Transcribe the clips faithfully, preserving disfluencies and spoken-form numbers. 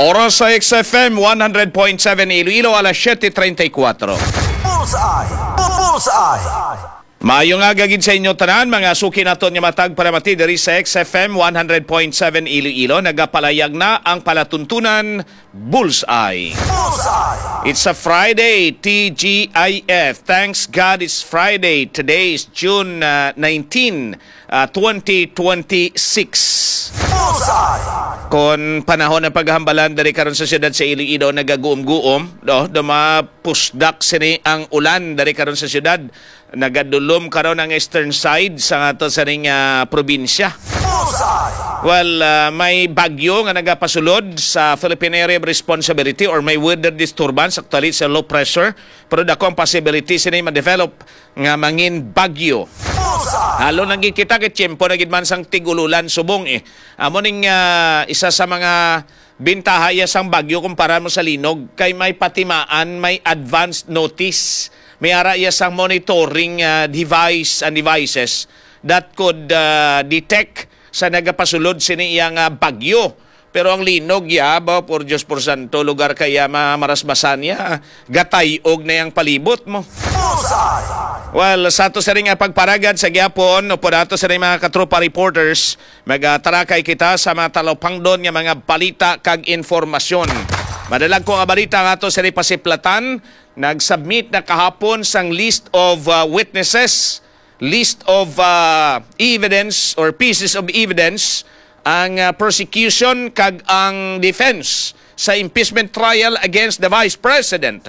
Oras sa X F M one hundred point seven Iloilo, alas siyete treinta y cuatro. Bullseye! Bullseye! Maayo nga gagid sa inyo tanan, mga suki naton nga matag para mati diri sa X F M one hundred point seven Iloilo. Nagapalayag na ang palatuntunan Bullseye. Bullseye! It's a Friday, T G I F. Thanks God it's Friday. Today is June uh, nineteenth, uh, twenty twenty-six. Bullseye! Kon panahon ng paghambalan dari karon sa siyudad sa Iloilo nagaguom-guom, no, dumapusdak sini ang ulan dari karon sa siyudad. Nagadulom karon ang eastern side sa ato sa ring uh, probinsya. Bullseye! Well, uh, may bagyo nga nagapasulod sa Philippine Area of Responsibility or may weather disturbance actually sa low pressure, pero dako ang possibility sini ma-develop nga mangin bagyo. Halo nang kita kay tiyempo na gid man sang tigululan subong eh. Amo ning uh, isa sa mga bintahaya sang bagyo kumpara mo sa linog kay may patimaan, may advanced notice. May ara iya sang monitoring uh, device and devices that could uh, detect sa nagapasulod sini iyang uh, bagyo. Pero ang linog ya, ba, por Diyos por santo, lugar kaya mamarasbasan ya, gatayog na yung palibot mo. Well, sa ato sa rin nga pagparagad sa gyapon, o po nato sa rin mga katropa reporters, magtarakay kita sa mga talopang doon nga mga balita kag informasyon. Madalag ko nga balita nga ato sa rin pasiplatan, nag-submit na kahapon sang list of uh, witnesses, list of uh, evidence or pieces of evidence, ang uh, prosecution kag ang defense sa impeachment trial against the Vice President.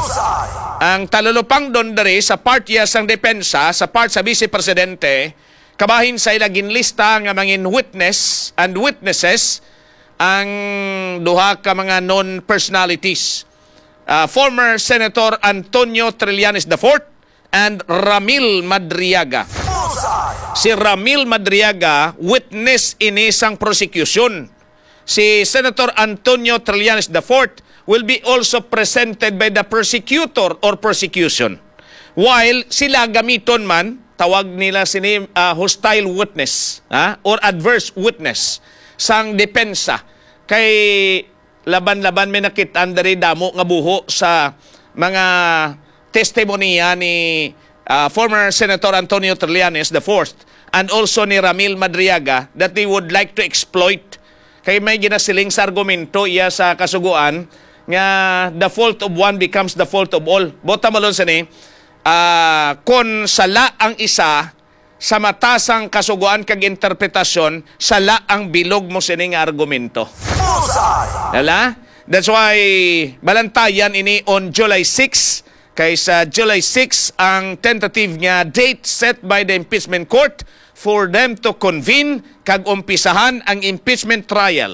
Ang talulupang doon dari sa part iya sang depensa, sa part sa Vice Presidente, kabahin sa ilagin lista nga mangin witness and witnesses ang duha ka mga non-personalities. Uh, former Senator Antonio Trillanes the fourth and Ramil Madriaga. Si Ramil Madriaga, witness in isang prosecution. Si Senator Antonio Trillanes the fourth will be also presented by the prosecutor or prosecution. While sila gamiton man, tawag nila sini uh, hostile witness ha? Or adverse witness sang depensa. Kay laban-laban may nakitaan dari damo nga buho sa mga testimonya ni uh, former Senator Antonio Trillanes the fourth and also ni Ramil Madriaga that they would like to exploit. Kay may ginasiling sa argumento iya sa kasuguan nga the fault of one becomes the fault of all. Bota malon sa ni, uh, kung sala ang isa sa matasang kasuguan kag interpretasyon, sala ang bilog mo sining argumento. Dala? That's why balantayan ini on July sixth. Kay sa July sixth ang tentative nga date set by the impeachment court for them to convene kag umpisahan ang impeachment trial.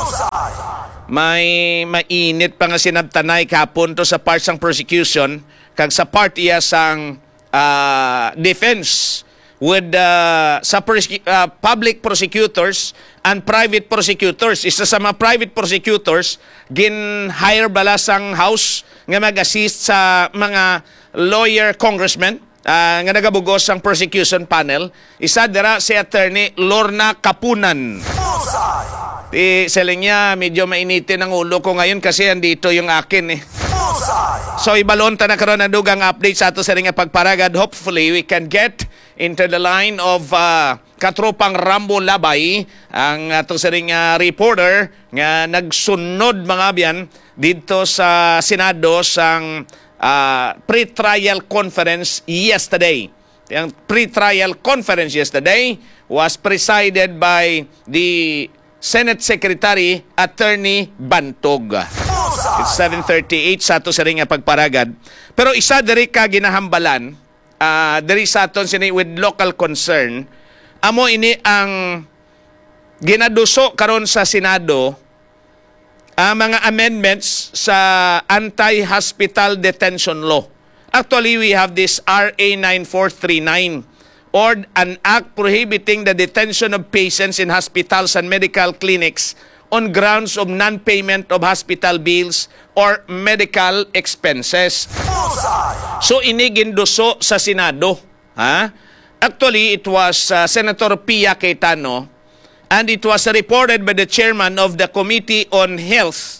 May mainit pa nga sinabtanay kapon to sa part sang prosecution kag sa part iya sang uh, defense with uh, sa uh, public prosecutors and private prosecutors. Isa sa mga private prosecutors gin-hire bala sang house nga mag-assist sa mga lawyer congressmen uh, nga nagabugos sang prosecution panel. Isa dira si Attorney Lorna Kapunan. Di selling niya, medyo mainitin ang ulo ko ngayon kasi andito yung akin eh. So ibalon ta na karon na dugang update sa ato sa ring pagparagad. Hopefully we can get into the line of uh, katropang Rambo Labay, ang ato sa ring uh, reporter nga nagsunod mga biyan dito sa Senado sang uh, pre-trial conference yesterday. Ang pre-trial conference yesterday was presided by the Senate Secretary Attorney Bantog. It's seven thirty-eight sa ato sa ring pagparagad. Pero isa diri ka ginahambalan, uh, diri sa aton sini with local concern, amo ini ang ginaduso karon sa Senado ang mga amendments sa anti-hospital detention law. Actually, we have this R A nine four three nine, or an act prohibiting the detention of patients in hospitals and medical clinics on grounds of non-payment of hospital bills or medical expenses. So iniginduso sa Senado. Ha? Actually, it was uh, Senator Pia Cayetano, and it was reported by the chairman of the Committee on Health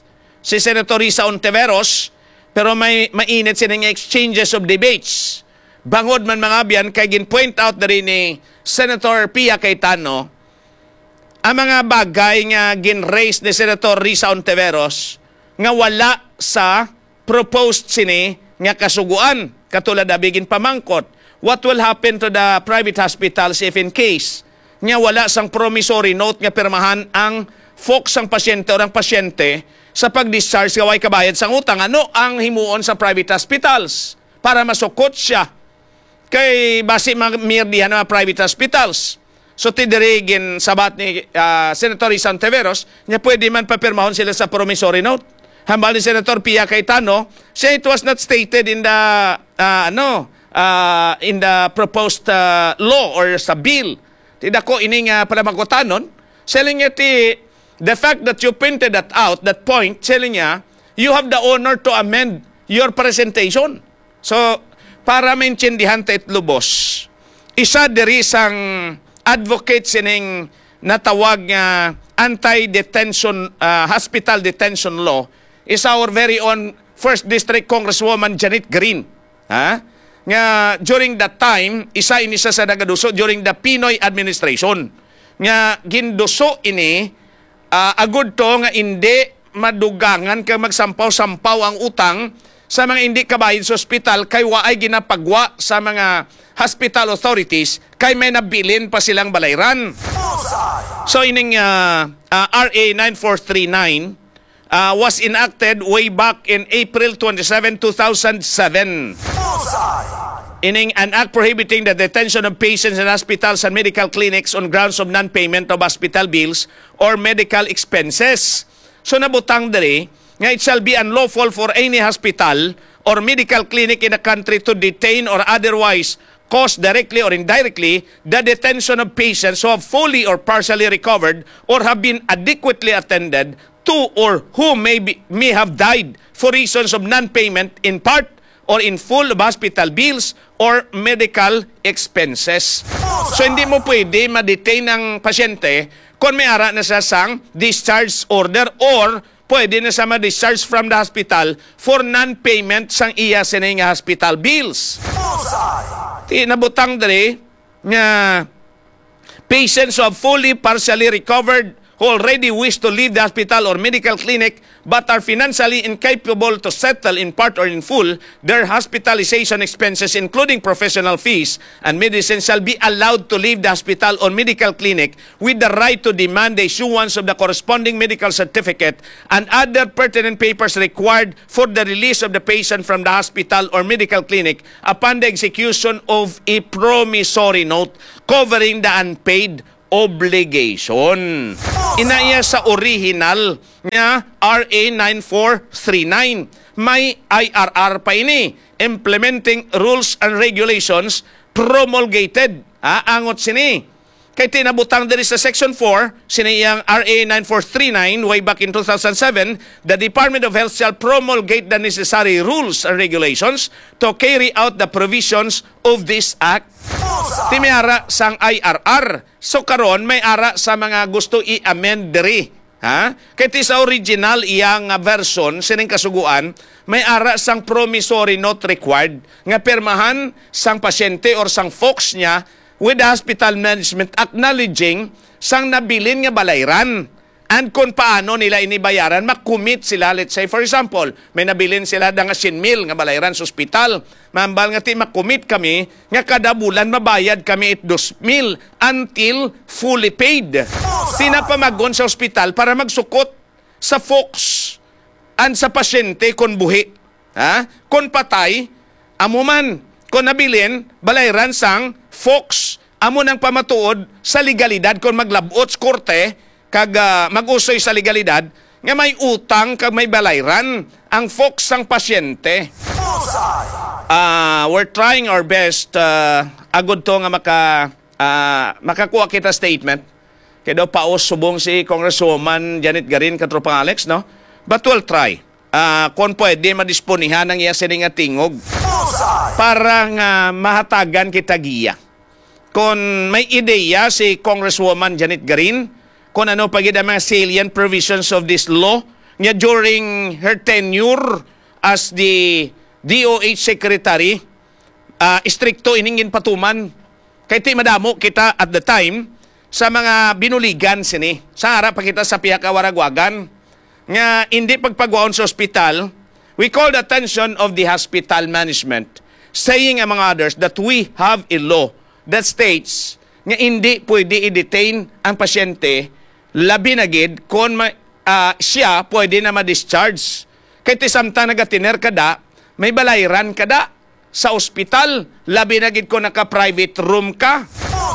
si Senator Risa Ontiveros, pero may mainit sining exchanges of debates. Bangod man mga biyan, kay gin-point out na rin ni Senator Pia Cayetano, ang mga bagay nga gin-raise ni Senator Risa Ontiveros nga wala sa proposed sini nga kasuguan. Katulad na bigin pamangkot, what will happen to the private hospitals if in case nga wala sang promissory note nga pirmahan ang folks ang pasyente o ang pasyente sa pag-discharge kaway kabayad sang utang? Ano ang himuon sa private hospitals para masukot siya kay basi mirdihan ng mga private hospitals? So tidirigin sabat ni uh, Senator Risa Ontiveros niya pwede man papirmahon sila sa promissory note. Hambal ni Senator Pia Cayetano, siya it was not stated in the uh, ano uh, in the proposed uh, law or sa bill. Tidak ko ining uh, palamagotanon. Selling niya ti the fact that you pointed that out, that point, selling niya, you have the honor to amend your presentation. So para maintindihan tayo lubos, isa diri sang advocate sining natawag nga anti-detention, uh, hospital detention law is our very own first District Congresswoman Janet Green. Ha? Nga during that time, isa ini sa nagaduso during the Pinoy administration. Nga ginduso ini, uh, agud to nga hindi madugangan kay magsampaw-sampaw ang utang sa mga hindi kabayad sa ospital kay waay ginapagwa sa mga hospital authorities kay may nabilin pa silang balayran. So ining uh, uh, R A nine four three nine uh, was enacted way back in April twenty-seventh, two thousand seven. Ining an act prohibiting the detention of patients in hospitals and medical clinics on grounds of non-payment of hospital bills or medical expenses. So nabutang diri nga it shall be unlawful for any hospital or medical clinic in a country to detain or otherwise cause directly or indirectly the detention of patients who have fully or partially recovered or have been adequately attended to or who may, be, may have died for reasons of non-payment in part or in full of hospital bills or medical expenses. So hindi mo pwede ma-detain ang pasyente kung may ara na sa sang discharge order or pwede na sa ma-discharge from the hospital for non-payment sang iya sining hospital bills. Tinabutang dali nga patients who have fully partially recovered who already wish to leave the hospital or medical clinic but are financially incapable to settle in part or in full their hospitalization expenses including professional fees and medicine shall be allowed to leave the hospital or medical clinic with the right to demand the issuance of the corresponding medical certificate and other pertinent papers required for the release of the patient from the hospital or medical clinic upon the execution of a promissory note covering the unpaid obligation. Inaya sa original niya R A nine four three nine. May I R R pa ini. Implementing Rules and Regulations promulgated. Ha? Angot sini. Kay tinabutang diri sa Section four, siniyang R A nine four three nine, way back in two thousand seven, the Department of Health shall promulgate the necessary rules and regulations to carry out the provisions of this Act. Timiara sang I R R. So karon may ara sa mga gusto i-amend diri. Ha? Kaya ti sa original iyang version, sining kasuguan, may ara sang promissory note required nga permahan sang pasyente or sang folks niya with the hospital management acknowledging sang nabilin nga balayran. And kung paano nila inibayaran, makumit sila. Let's say, for example, may nabilin sila da nga one mil nga balayran sa ospital. Mambal nga ti makumit kami, nga kada bulan mabayad kami it two mil until fully paid. Tinapamagon sa ospital para magsukot sa folks and sa pasyente kung buhi. Ha? Kung patay, amuman. Kung nabilin, balayran sang folks, amo nang pamatuod sa legalidad kung maglabot sa korte, kag uh, mag-usoy sa legalidad nga may utang kag may balayran ang folks sang pasyente. Uh, we're trying our best uh, agud to nga maka uh, makakuha kita statement kay daw paos subong si Congresswoman Janet Garin katropang Alex, no? But we'll try. Uh, kung pwede madisponihan ang iya sining nga tingog para nga mahatagan kita giya. Kung may ideya si Congresswoman Janet Garin kung ano pagid ang mga salient provisions of this law nga during her tenure as the D O H Secretary, uh, istrikto iningin patuman. Kay ti madamo kita at the time sa mga binuligan sini. Sa harap pa kita sa piya ka waragwagan nga hindi pagpagwaon sa ospital. We call the attention of the hospital management, saying among others that we have a law that states nga hindi pwede i-detain ang pasyente labi na gid kung ma, uh, siya pwede na ma-discharge. Kaya ti samtang nagatiner kada, may balayran kada sa ospital, labi na gid kung naka-private room ka.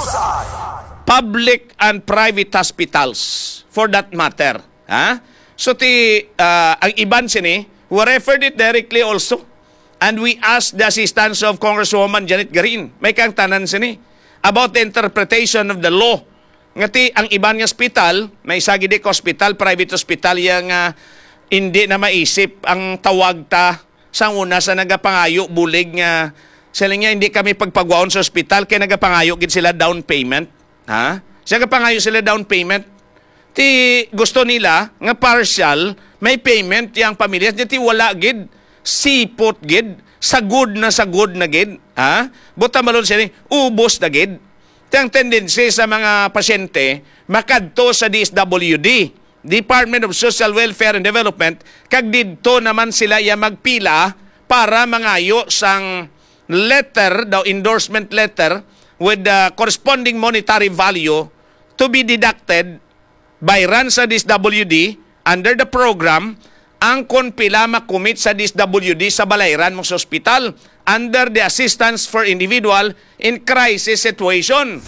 Public and private hospitals, for that matter. Ha? So ti, uh, ang iban sini, we referred it directly also. And we asked the assistance of Congresswoman Janet Garin, may kang tanan sini, about the interpretation of the law. Ngati ang iban nga hospital, may sagidik hospital, private hospital, yung uh, hindi na maisip ang tawag ta sa una sa nagapangayo, bulig nga, sila nga hindi kami pagpagwaon sa hospital, kaya nagapangayo gid sila down payment. Ha? Siya nagapangayo sila down payment. Ti gusto nila nga partial, may payment yang pamilya, ti wala gid, sipot gid, sagud na sagud na gid. Ha? Buta malon sila, ubos na gid. Ti ang tendency sa mga pasyente, makadto sa D S W D, Department of Social Welfare and Development, kag didto naman sila ya magpila para mangayo sang letter, daw endorsement letter, with the corresponding monetary value to be deducted by R A N sa D S W D under the program ang kung pila makumit sa D S W D sa balayran mo sa ospital under the assistance for individual in crisis situation.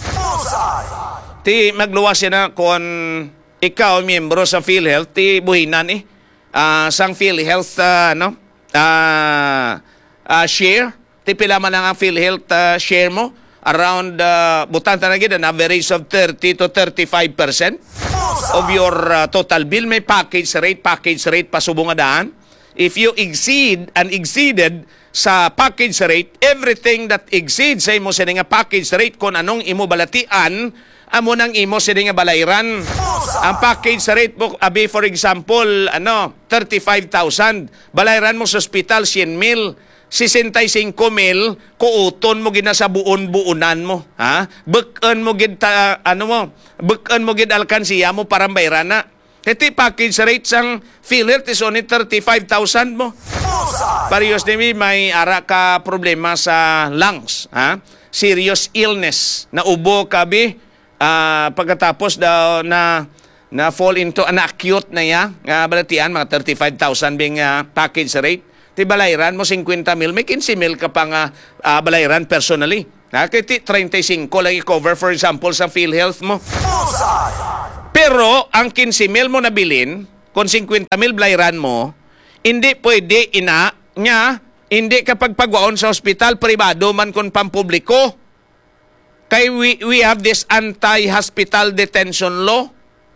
Ti magluwas siya na kung ikaw miyembro sa PhilHealth, ti buhinan eh. Uh, sang PhilHealth uh, no? uh, uh, share, ti pila man ang PhilHealth uh, share mo around uh, butanta na gid an average of thirty to thirty-five percent of your uh, total bill. May package rate, package rate pasubong nga daan. If you exceed and exceeded sa package rate, everything that exceeds sa imo sa nga package rate kung anong imo balatian, amo nang imo sa nga balayran. Ang package rate mo, abi for example, ano, thirty-five thousand. Balayran mo sa hospital, one hundred mil. sixty-five mil, kuuton mo gid na sa buon-buonan mo. Ha? Beken mo gid ta, ano mo, beken mo gid alkansiya mo para bayran na. Iti package rate sang PhilHealth is only thirty-five thousand mo. Parehas din may ara ka problema sa lungs. Ha? Serious illness. Na ubo ka bi, uh, pagkatapos daw na na fall into an acute na ya, uh, balatian, mga thirty-five thousand being uh, package rate. Ti balayran mo fifty mil, may fifteen mil ka pang uh, uh, balayran personally. Ha? Kaya ti thirty-five lang i-cover for example sa PhilHealth mo. Pero ang fifteen mil mo nabilin, kung fifty mil balayran mo, hindi pwede ina nga, hindi ka pagpagwaon sa ospital, pribado man kung pampubliko. Kaya we, we have this anti-hospital detention law.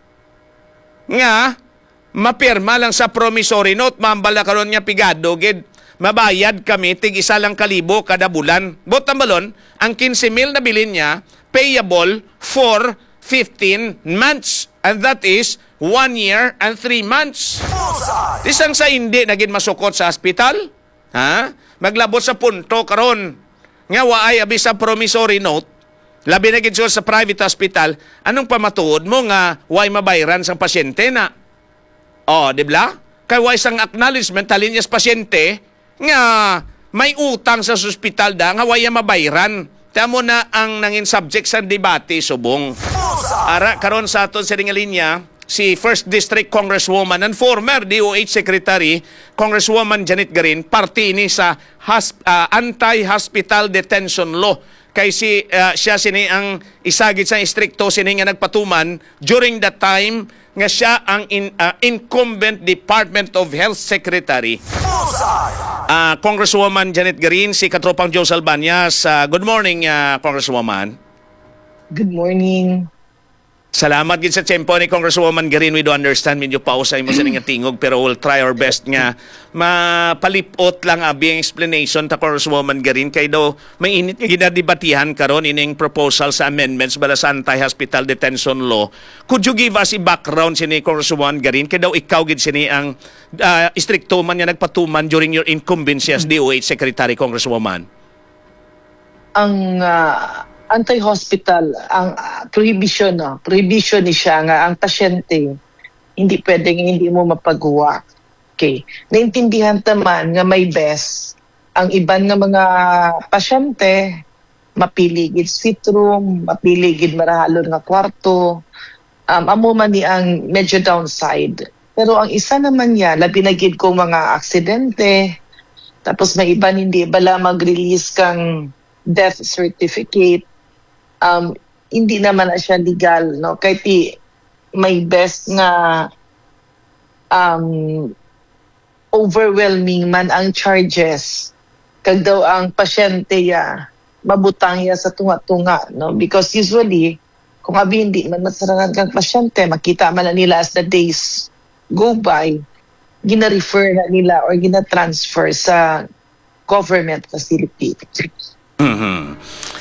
Nga, mapirma lang sa promissory note, mambala karon niya pigado, gid, mabayad kami, tig isa lang kalibo kada bulan. Bottom balon, ang fifteen mil na bilin niya, payable for fifteen months. And that is one year and three months. Isang sa hindi naging masukot sa hospital, ha? Maglabot sa punto karon nga waay abi sa promissory note, labi na gid sa private hospital, anong pamatuod mo nga way mabayaran sang pasyente na? Oh, di ba? Kaya way sang acknowledgement halin niya sa pasyente nga may utang sa ospital da nga way mabayaran. Tamo na ang nangin subject sa debate subong. Ara karon sa aton sa linya si First District Congresswoman and former D O H Secretary Congresswoman Janet Garin, party ini sa has, uh, anti-hospital detention law. Kay si uh, siya sini ang isagid sa istrikto sini nga nagpatuman during that time nga siya ang in, uh, incumbent Department of Health Secretary. Uh, Congresswoman Janet Garin, si katropang Joe Salbanyas. Uh, good morning, uh, Congresswoman. Good morning. Salamat gid sa tempo ni Congresswoman Garin. We do understand medyo pausay mo sa ning tingog pero we'll try our best nga mapalipot lang abi ang explanation ta Congresswoman Garin kay daw may init nga ginadebatihan karon ining proposal sa amendments bala sa anti-hospital detention law. Could you give us a background sini Congresswoman Garin kay daw ikaw gid sini ang uh, istrikto man nga nagpatuman during your incumbency as D O H Secretary, Congresswoman? Ang uh, anti-hospital, ang uh, prohibition, no? prohibition ni siya nga ang pasyente hindi pwedeng hindi mo mapagawa. Okay. Naintindihan taman nga may best ang iban nga mga pasyente mapiligid suite room, mapiligid marahalon nga kwarto. Um, amo man ni ang medyo downside. Pero ang isa naman niya, labi na gid kong mga aksidente, tapos may iban hindi bala mag-release kang death certificate. Um, hindi naman na siya legal, no? Kahit i, may best nga um, overwhelming man ang charges kag daw ang pasyente ya mabutang ya sa tunga-tunga, no? Because usually kung abi hindi man masarangan kang pasyente, makita man na nila as the days go by, gina-refer na nila or gina-transfer sa government facility. Mhm.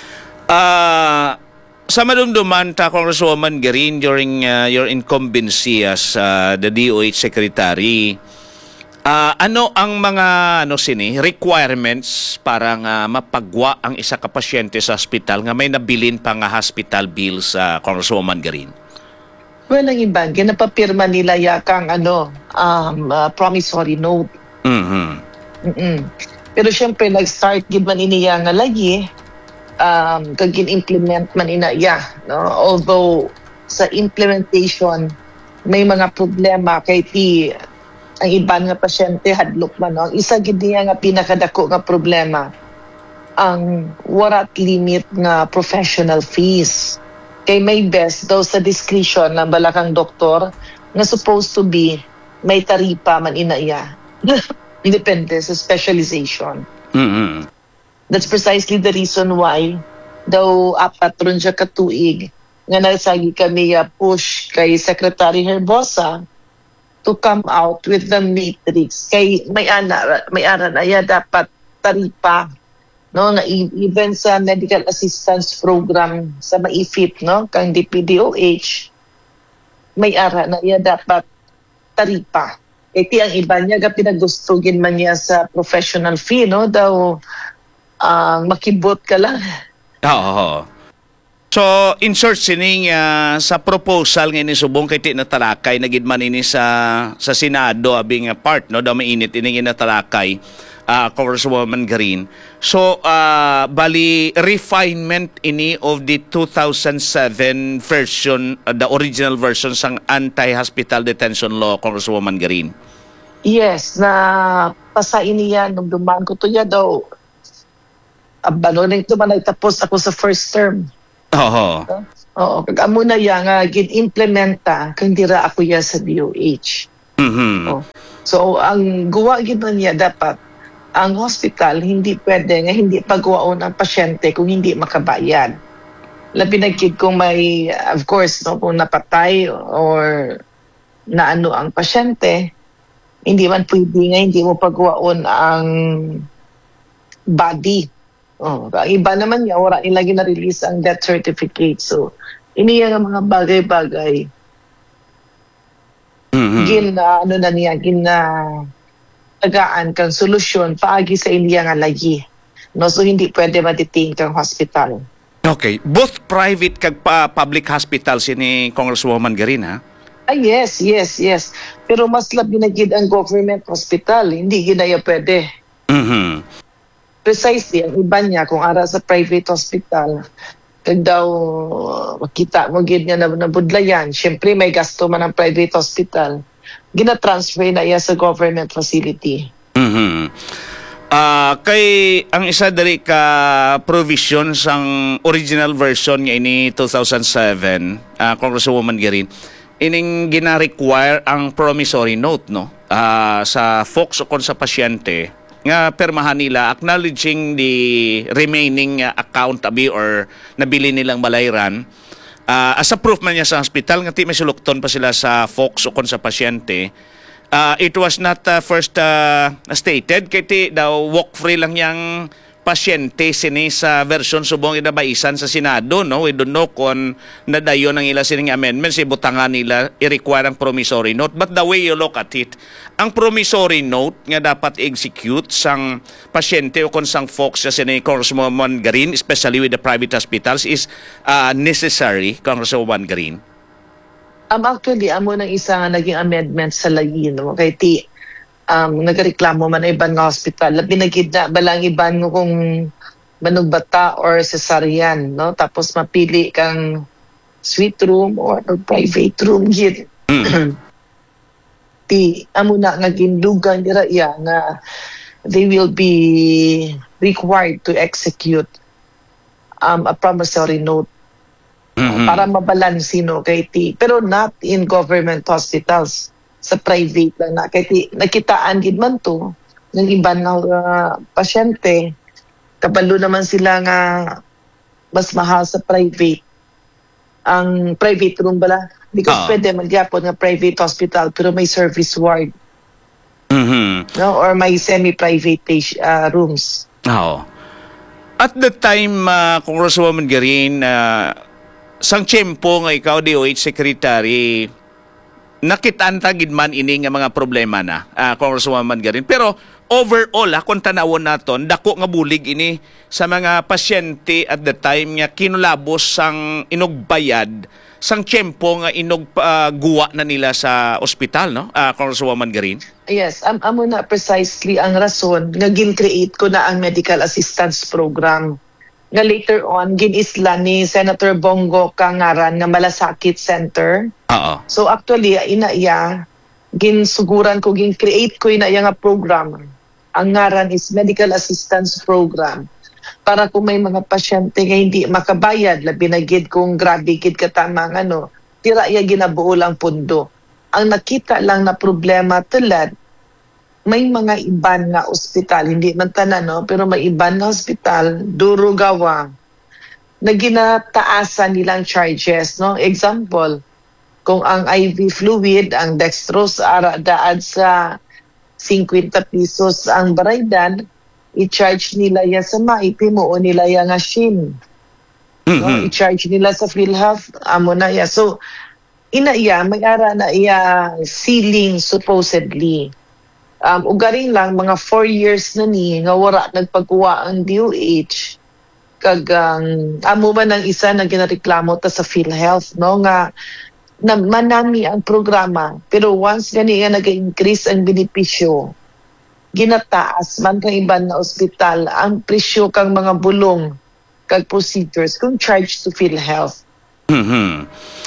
Uh, sa madumduman ta Congresswoman Garin during uh, your incumbency as uh, the D O H Secretary, uh, ano ang mga ano sini requirements para nga mapagwa ang isa ka pasyente sa hospital nga may nabilin pa nga hospital bill sa Congresswoman Garin? Well, ang iba, ginapapirma nila yakang ano, um, uh, promissory note. Mhm. Mm-mm. Pero syempre, nag-start gid man iniya nga lagi, um, kag gin-implement man ina iya, no? Although sa implementation may mga problema kay ti ang iban nga pasyente hadlok man, no? Ang isa gid niya nga pinakadako nga problema ang warat limit nga professional fees. Kay may best daw sa discretion ng balakang doktor nga supposed to be may taripa man ina iya. Depende sa specialization. Mhm. That's precisely the reason why daw apat ron siya katuig nga nagsagi kami uh, push kay Secretary Herbosa to come out with the matrix. Kay may ana may ara na ya dapat taripa, no, nga e- even sa medical assistance program sa maifip, no, kang D P D O H may ara na ya dapat taripa. Iti ang iba niya ga pinagustugin man niya sa professional fee, no, daw ang uh, makibot ka lang. Oo. So, in short, sining uh, sa proposal nga inisubong kay tinatalakay, nagid man ini sa sa Senado, abing uh, part, no, daw mainit ini inatalakay, uh, Congresswoman Garin. So, uh, bali, refinement ini of the two thousand seven version, uh, the original version sang anti-hospital detention law, Congresswoman Garin. Yes, na pasain niya nung dumaan ko to ya daw. Abano rin ito man tapos ako sa first term. Oo. Oo, kag amo na ya nga gin-implementa kang dira ako ya sa D O H. Mhm. Oh. So ang guwa gid man niya dapat ang hospital hindi pwede nga hindi pagwaon ang pasyente kung hindi makabayad. Labi na gid kung may of course no kung napatay or naano ang pasyente, hindi man pwede nga hindi mo pagwaon ang body. Oh, ang iba naman niya, wala nila gina-release ang death certificate. So, iniya nga mga bagay-bagay. Mhm. Gin, uh, ano na niya, gin na tagaan kang solusyon paagi sa iniya nga lagi. No, so, hindi pwede ma-detain kang hospital. Okay. Both private kag pa public hospital sini Congresswoman Garin, ha? Ah, yes, yes, yes. Pero mas labi na gid ang government hospital. Hindi ginaya pwede. Mhm. Precisely, ang iba niya, kung ara sa private hospital, kag daw makita mo gid nga na nabudlayan, syempre may gasto man ang private hospital, gina-transfer na iya sa government facility. Mhm. Ah, kay ang isa dali ka provision sang original version nga ini two thousand seven, uh, Congresswoman Garin, ining gina-require ang promissory note, no? Ah, sa folks o kon sa pasyente nga permahan nila acknowledging the remaining uh, account abi or nabili nilang balayran Ah, as a proof man niya sa hospital nga ti may sulukton pa sila sa folks o kon sa pasyente. Ah, it was not uh, first uh, stated kay ti daw walk free lang yang pasyente sini sa version subong inabaisan sa Senado, no? We don't know kung nadayon ang ila sining amendments, ibutangan nila i-require ang promissory note. But the way you look at it, ang promissory note nga dapat execute sang pasyente o kung sang folks sa sini Congresswoman Garin, especially with the private hospitals, is uh, necessary, Congresswoman Garin. Um, actually, amo ng isa nga naging amendment sa lagi, no? Kay ti, um, nagreklamo man ang iban nga hospital. Labi nagkita, balang iban mo kung manugbata or cesarean, no? Tapos mapili kang suite room or, or private room, gid. Ti, amo na nga gindugan nila iya nga they will be required to execute um, a promissory note. Mhm. Para mabalansin, no, kay ti. Pero not in government hospitals. Sa private lang na. Kay ti, nakitaan din man to ng iban nga uh, pasyente. Kabalo naman sila nga mas mahal sa private. Ang private room bala. Because Ah. pwede magyapon nga private hospital pero may service ward. Mhm. No? Or may semi-private page, uh, rooms. Oo. At the time, uh, Congresswoman Garin, uh, sang tiyempo nga ikaw, D O H Secretary, nakitaan tagid man ini nga mga problema na, uh, Congresswoman Garin. Pero overall, ah, kung tanawon naton, dako nga bulig ini sa mga pasyente at the time nga kinulabos sang inugbayad sang tiyempo nga inugguwa na nila sa ospital, no? Uh, Congresswoman Garin. Yes, am amo na precisely ang rason nga gin-create ko na ang medical assistance program. Nga later on, gin-isla ni Senator Bongo Kangaran nga Malasakit Center. Oo. So actually, ina iya, ginsuguran ko, gin-create ko ina iya nga program. Ang ngaran is Medical Assistance Program. Para kung may mga pasyente nga hindi makabayad, labi na gid kung grabe gid katamang ano, tira iya ginabuo lang pundo. Ang nakita lang na problema tulad, may mga iban nga ospital, hindi man tanan, no? Pero may iban nga ospital, Durugawa, na ginataasan nilang charges, no? Example, kung ang I V fluid, ang dextrose, ara daad sa fifty pesos ang baraydan, i-charge nila yan sa maipi mo o nila yan nga shin. No? Mhm. I-charge nila sa PhilHealth, amo na ya. So, ina iya, may ara na iya ceiling supposedly. Um, ugaring lang, mga four years na ni, nga wala nagpagkuha ang D O H. Kagang, amo man ang isa na ginareklamo ta sa PhilHealth, no? Nga, na manami ang programa. Pero once gani nga nag-increase ang benepisyo, ginataas man kang iban na ospital ang presyo kang mga bulong kag procedures kung charge to PhilHealth. Mhm.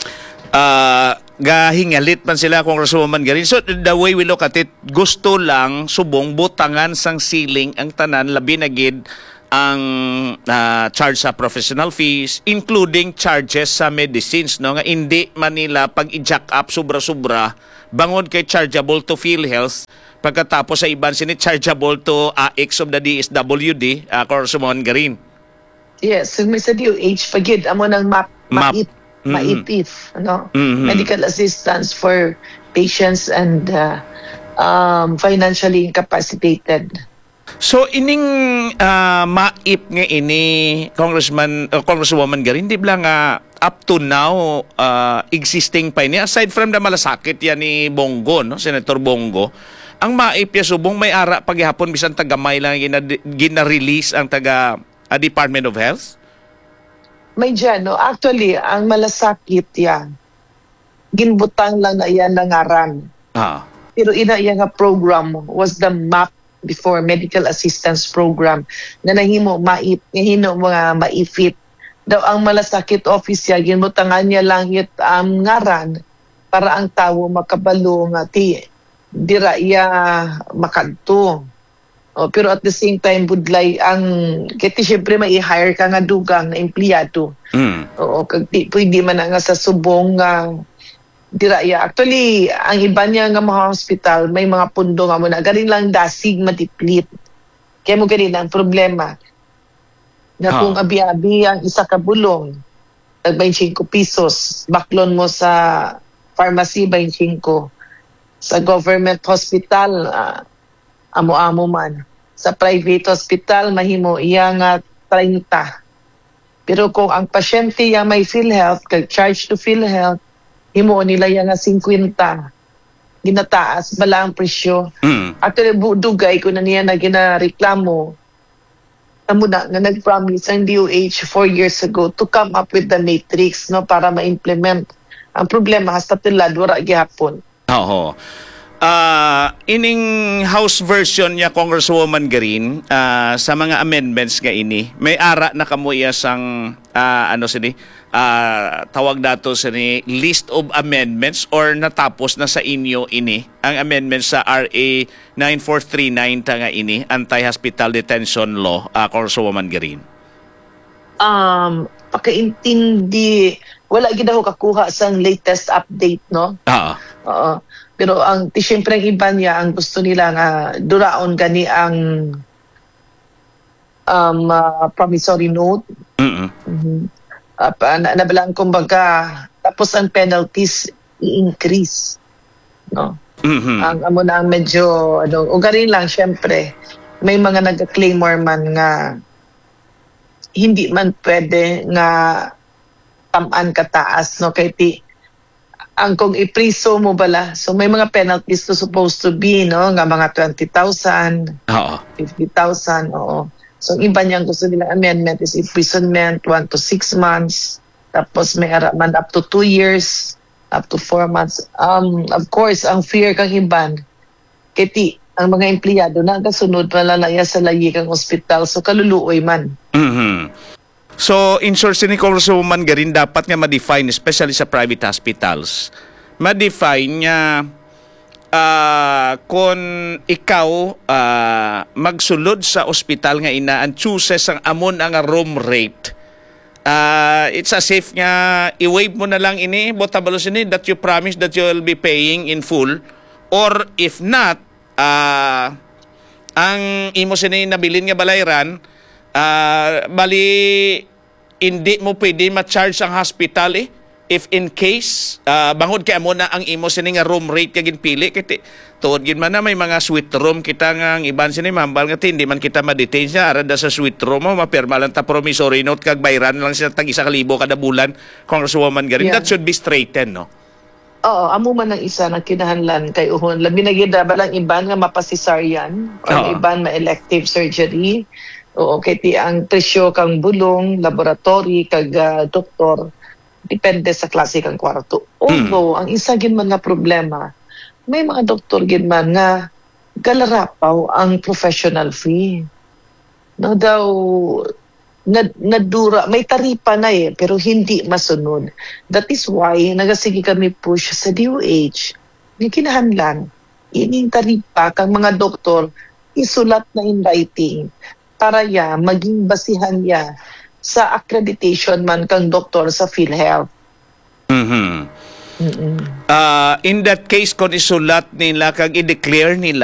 Ah, gahingalit man sila Congresswoman Garin. So the way we look at it, gusto lang subong butangan sang ceiling ang tanan labi na gid ang ah, charge sa professional fees, including charges sa medicines, no, nga hindi man nila pag i-jack up sobra-sobra bangon kay chargeable to PhilHealth pagkatapos sa iban sini chargeable to A X of the D S W D, uh, Congresswoman Garin. Yes, so may sa D O H pagid amo nang map, Map. maip, Mhm. maipif, ano? Mhm. Medical assistance for patients and uh, um, financially incapacitated. So ining uh, maip nga ini Congressman uh, Congresswoman Garin, di ba nga up to now uh, existing pa ini aside from the malasakit yan ni Bongo, no, Senator Bongo, ang maip ya subong may ara paghihapon bisan tagamay lang gina, gina-release ang taga uh, Department of Health. May dyan, no? Actually, ang malasakit yan, ginbutang lang na yan nangaran. Ah. Pero ina iya nga program was the MAP before Medical Assistance Program nga nahimo maip, nga hino mga maifit. Daw ang malasakit office ya, ginbutangan niya lang yun ang ngaran para ang tawo makabalo nga ti dira iya makadto. Oh, pero at the same time budlay ang kiti syempre may i-hire ka nga dugang na empleyado. Mm. Oo, kag di pwede man na nga sa subong nga dira iya. Actually, ang iba niya nga mga hospital may mga pundo nga mo na galing lang dasig matiplit. Kaya mo ganin ang problema na kung Ah. abi-abi ang isa ka bulong, tag twenty-five pesos. Baklon mo sa pharmacy, twenty-five. Sa government hospital, ah, amo-amo man. Sa private hospital, mahimo iya nga thirty. Pero kung ang pasyente yang may PhilHealth, kag charge to PhilHealth, himo nila yang nga fifty. Ginataas bala ang presyo. Mm. Actually, bu- dugay ko na niya na ginareklamo. Amo na nga nag-promise ang D O H four years ago to come up with the matrix no para ma-implement. Ang problema hasta tilad wala gihapon. Oo. Ah, ining House version niya, Congresswoman Green, ah, sa mga amendments nga ini, may ara na kamuya sang ah, ano sini, ah, tawag dato sini list of amendments or natapos na sa inyo ini ang amendments sa R A nine four three nine ta nga ini, Anti-Hospital Detention Law, ah, Congresswoman Green. Um, pakaintindi, wala gid ako kakuha sang latest update no. Oo. Oo. Pero ang ti syempre ang iba niya ang gusto nila nga duraon gani ang um, uh, promissory note. Mm. Mhm. Uh, pa- na, nabalaan kumbaga tapos ang penalties i-increase. No. Mhm. Ang amo na ang medyo ano ugarin lang syempre may mga nagka-claimor man nga hindi man pwede nga tamaan kataas no kay ti ang kung ipriso mo bala so may mga penalties to supposed to be no nga mga twenty thousand, Oo. fifty thousand oo. So ang iba niyang gusto nilang amendment is imprisonment one to six months tapos may araman up to two years up to four months. Um of course ang fear kang iban kay ti ang mga empleyado na kasunod malalaya sa layi kang ospital so kaluluoy man. Mhm. So, in short, ni Congresswoman Garin, dapat nga ma-define, especially sa private hospitals, ma-define nga uh, kung ikaw uh, magsulod sa ospital nga ina, ang chooses ang amon ang room rate, uh, it's as if nga i-waive mo na lang ini, botabalos ini, that you promise that you will be paying in full, or if not, uh, ang imo sini nabilin nga balayran, uh, bali hindi mo pwede ma-charge ang hospital eh if in case uh, bangod kay amo na ang imo sini nga room rate kagin pili kiti tuod gid man na may mga suite room kita nga ang iban sini mambal nga hindi man kita ma-detain siya arada sa suite room mo mapirma lang ta promissory note kag bayran lang siya tag isa ka libo kada bulan. Congresswoman Garin, Yeah. that should be straightened, no? Oo, amo man ang isa na kinahanlan kay uhon. Labi na gid balang iban nga mapasisaryan o Oo. iban ma elective surgery. Oo, kay ti ang presyo kang bulong, laboratory kag ah, doktor depende sa klase kang kwarto. Although ang isa gid man nga problema, may mga doktor gid man nga galarapaw ang professional fee. No daw nad, nadura, may taripa na eh, pero hindi masunod. That is why nagasige kami push sa D O H. May kinahanlan, ining taripa kang mga doktor isulat na in writing para ya maging basihan ya sa accreditation man kang doktor sa PhilHealth. Mhm. Mm-mm. Uh, in that case, kung isulat nila kag i-declare nila